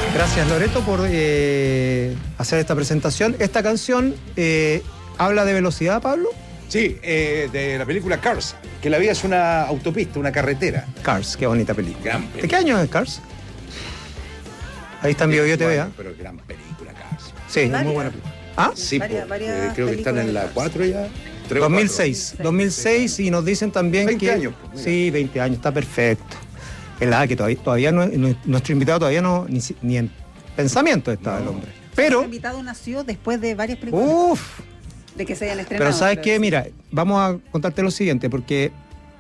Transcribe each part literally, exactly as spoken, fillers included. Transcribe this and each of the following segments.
Gracias, Loreto, por eh, hacer esta presentación. Esta canción eh, habla de velocidad, Pablo. Sí, eh, de la película Cars, que la vida es una autopista, una carretera. Cars, qué bonita película. Gran película. ¿De qué año es Cars? Ahí está en Bio Bio T V, ¿ah? Pero gran película, Cars. Sí, es Varias. muy buena película. ¿Ah? Sí, Varias- po, varias eh, creo que están en la películas. cuatro ya. tres o dos mil cuatro. seis. dos mil seis y nos dicen también veinte que... años, pues, mira. Sí, veinte años, está perfecto. Es la edad que todavía, todavía no, no- nuestro invitado todavía no, ni, si- ni en pensamiento estaba No. el hombre. El Pero, invitado nació después de varias películas uff, de que se hayan estrenado. pero ¿sabes creo. qué? Mira, vamos a contarte lo siguiente, porque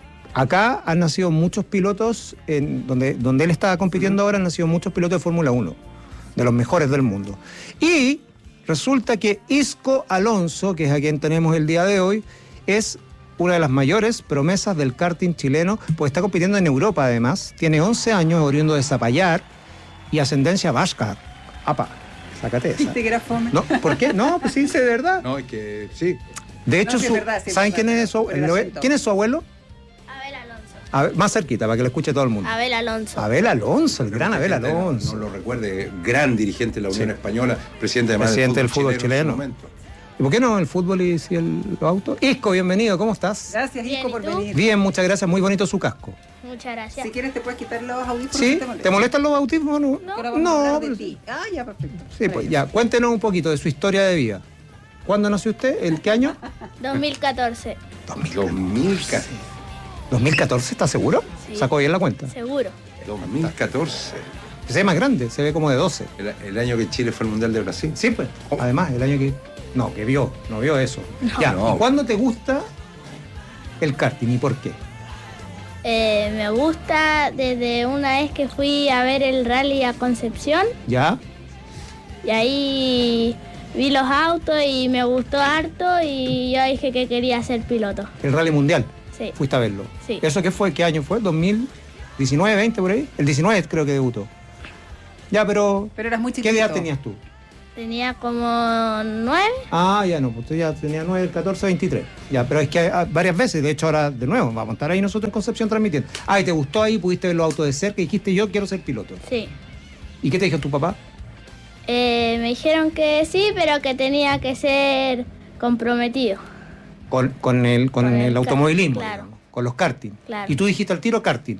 acá han nacido muchos pilotos, en donde, donde él estaba compitiendo ahora, han nacido muchos pilotos de Fórmula uno, de los mejores del mundo. Y resulta que Isco Alonso, que es a quien tenemos el día de hoy, es una de las mayores promesas del karting chileno, pues está compitiendo en Europa además, tiene once años, oriundo de Zapallar y ascendencia vasca. Apa, sácate esa. ¿Viste que era fome? No, ¿por qué? No, pues sí, de verdad. No, es que sí. De hecho, No, sí, es su- verdad, sí, es ¿saben verdad, quién es su, por el el- acento. quién es su abuelo? Abel Alonso. A ver, más cerquita, para que lo escuche todo el mundo. Abel Alonso. Abel Alonso, el gran Mucha Abel gente no- Alonso. No, lo recuerde, gran dirigente de la Unión Sí. Española, presidente además Presidente del fútbol en su chileno. momento. ¿Y por qué no el fútbol y si el los autos? Isco, bienvenido, ¿cómo estás? Gracias, Bien, Isco, ¿y por tú? venir. Bien, muchas gracias, muy bonito su casco. Muchas gracias. Si quieres te puedes quitar los audífonos. ¿Sí? si te molesta. ¿Te molestan los bautismos? No, No. Ahora vamos a hablar de pero- ti. Ah, ya, perfecto. Sí, pues ya, cuéntenos un poquito de su historia de vida. ¿Cuándo nació usted? ¿El qué año? dos mil catorce. dos mil catorce. ¿dos mil catorce? ¿Estás seguro? Sí. Sacó bien la cuenta. Seguro. dos mil catorce. Se ve más grande, se ve como de doce. El, el año que Chile fue al Mundial de Brasil. Sí, pues. Además, el año que... No, que vio, no vio eso. Ya, No. ¿y cuándo te gusta el karting y por qué? Eh, me gusta desde una vez que fui a ver el rally a Concepción ¿Ya? y ahí vi los autos y me gustó harto y yo dije que quería ser piloto. El Rally Mundial. Sí. Fuiste a verlo. Sí. ¿Eso qué fue? ¿Qué año fue? ¿dos mil diecinueve, veinte por ahí? El diecinueve creo que debutó. Ya, pero... Pero eras muy chiquito. ¿Qué edad tenías tú? Tenía como nueve. Ah, ya no, pues tú ya tenías nueve, catorce, veintitrés. Ya, pero es que hay- hay varias veces, de hecho ahora de nuevo, vamos a estar ahí nosotros en Concepción transmitiendo. Ah, ¿y te gustó ahí? ¿Pudiste ver los autos de cerca y dijiste yo quiero ser piloto? Sí. ¿Y qué te dijo tu papá? Eh, me dijeron que sí, pero que tenía que ser comprometido. Con, con el, con Con el, el automovilismo, karting, claro. digamos, con los karting. Claro. Y tú dijiste al tiro karting.